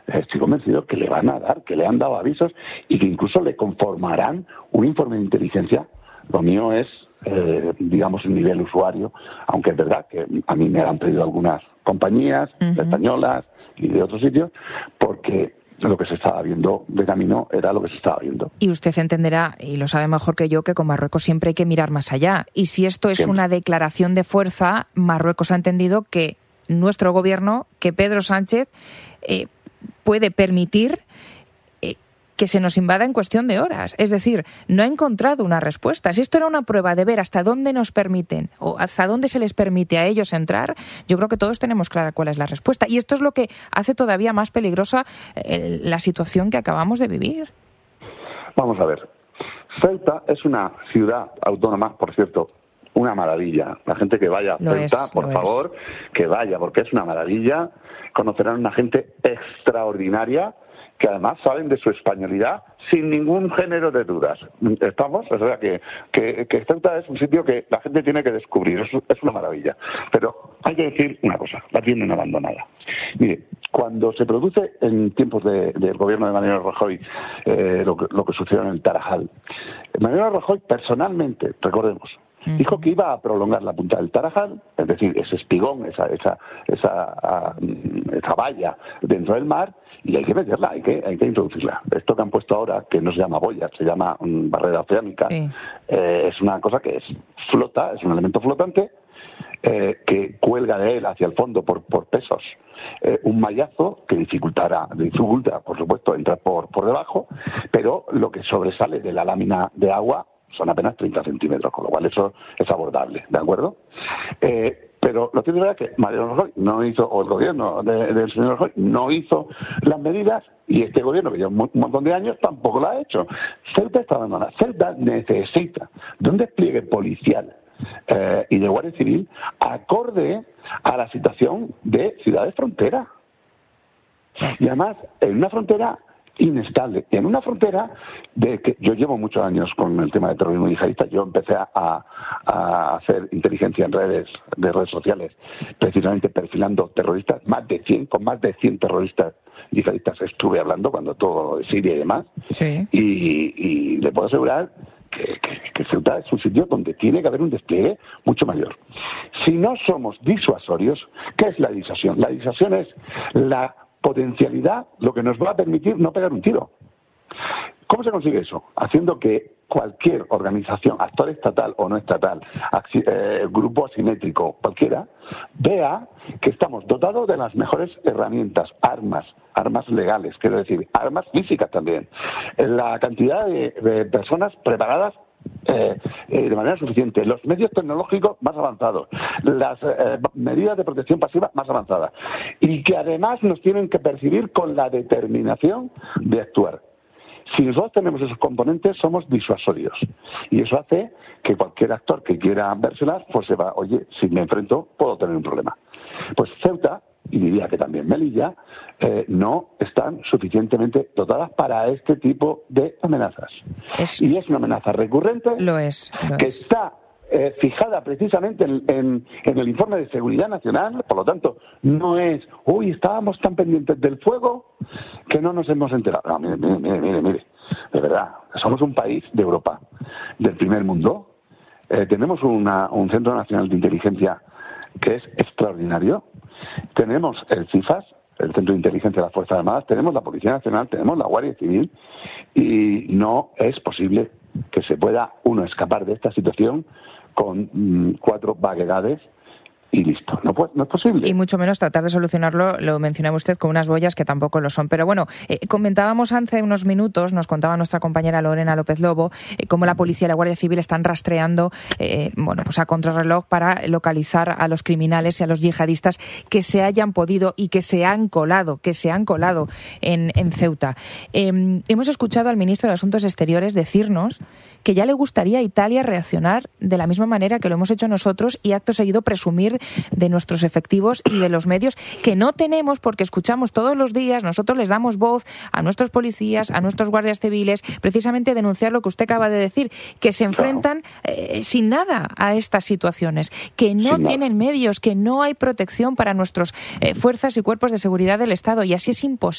estoy convencido que le van a dar, que le han dado avisos y que incluso le conformarán un informe de inteligencia. Lo mío es, digamos, un nivel usuario, aunque es verdad que a mí me han pedido algunas compañías españolas y de otros sitios, porque lo que se estaba viendo de camino era lo que se estaba viendo. Y usted entenderá, y lo sabe mejor que yo, que con Marruecos siempre hay que mirar más allá. Y si esto es una declaración de fuerza, Marruecos ha entendido que nuestro gobierno, que Pedro Sánchez, puede permitir que se nos invada en cuestión de horas. Es decir, no ha encontrado una respuesta. Si esto era una prueba de ver hasta dónde nos permiten o hasta dónde se les permite a ellos entrar, yo creo que todos tenemos clara cuál es la respuesta. Y esto es lo que hace todavía más peligrosa la situación que acabamos de vivir. Vamos a ver. Ceuta es una ciudad autónoma, por cierto, una maravilla. La gente que vaya a Ceuta, por favor, que vaya, porque es una maravilla. Conocerán una gente extraordinaria, que además saben de su españolidad sin ningún género de dudas. ¿Estamos? O sea, que Ceuta es un sitio que la gente tiene que descubrir. Es una maravilla. Pero hay que decir una cosa, la tienen abandonada. Mire, cuando se produce en tiempos del gobierno de Mariano Rajoy lo que sucedió en el Tarajal, Mariano Rajoy personalmente, recordemos, dijo que iba a prolongar la punta del Tarajal, es decir, ese espigón, esa valla dentro del mar, y hay que meterla, hay que introducirla. Esto que han puesto ahora, que no se llama boya, se llama barrera oceánica, es una cosa que flota, es un elemento flotante, que cuelga de él hacia el fondo por pesos un mallazo que dificulta, por supuesto, entrar por debajo, pero lo que sobresale de la lámina de agua son apenas 30 centímetros, con lo cual eso es abordable, ¿de acuerdo? Pero lo cierto es que Mariano Rajoy no hizo, o el gobierno del señor Rajoy no hizo las medidas, y este gobierno, que lleva un montón de años, tampoco lo ha hecho. Ceuta está abandonada. Ceuta necesita de un despliegue policial y de Guardia Civil acorde a la situación de ciudades frontera. Y además, en una frontera inestable, y en una frontera de que yo llevo muchos años con el tema de terrorismo yihadista. Yo empecé a hacer inteligencia en redes sociales, precisamente perfilando terroristas, con más de 100 terroristas yihadistas estuve hablando cuando todo de Siria y demás, y le puedo asegurar que Ceuta es un sitio donde tiene que haber un despliegue mucho mayor. Si no somos disuasorios, ¿qué es la disuasión? La disuasión es la potencialidad, lo que nos va a permitir no pegar un tiro. ¿Cómo se consigue eso? Haciendo que cualquier organización, actor estatal o no estatal, grupo asimétrico, cualquiera, vea que estamos dotados de las mejores herramientas, armas legales, quiero decir, armas físicas también. La cantidad de personas preparadas de manera suficiente, los medios tecnológicos más avanzados, las medidas de protección pasiva más avanzadas, y que además nos tienen que percibir con la determinación de actuar. Si nosotros tenemos esos componentes, somos disuasorios, y eso hace que cualquier actor que quiera vérselas, pues se va, oye, si me enfrento puedo tener un problema. Pues Ceuta, y diría que también Melilla, no están suficientemente dotadas para este tipo de amenazas. Y es una amenaza recurrente que está fijada precisamente en el informe de seguridad nacional. Por lo tanto, no es, estábamos tan pendientes del fuego que no nos hemos enterado. No, mire, de verdad, somos un país de Europa, del primer mundo. Tenemos un Centro Nacional de Inteligencia que es extraordinario. Tenemos el CIFAS, el Centro de Inteligencia de las Fuerzas Armadas, tenemos la Policía Nacional, tenemos la Guardia Civil, y no es posible que se pueda uno escapar de esta situación con 4 vaguedades y listo. No es posible. Y mucho menos tratar de solucionarlo, lo mencionaba usted, con unas boyas que tampoco lo son. Pero bueno, comentábamos hace unos minutos, nos contaba nuestra compañera Lorena López Lobo, cómo la policía y la Guardia Civil están rastreando pues a contrarreloj para localizar a los criminales y a los yihadistas que se hayan podido y que se han colado en Ceuta. Hemos escuchado al ministro de Asuntos Exteriores decirnos que ya le gustaría a Italia reaccionar de la misma manera que lo hemos hecho nosotros y acto seguido presumir de nuestros efectivos y de los medios que no tenemos, porque escuchamos todos los días, nosotros les damos voz a nuestros policías, a nuestros guardias civiles, precisamente denunciar lo que usted acaba de decir, que se enfrentan sin nada a estas situaciones, que no tienen medios, que no hay protección para nuestras fuerzas y cuerpos de seguridad del Estado, y así es imposible.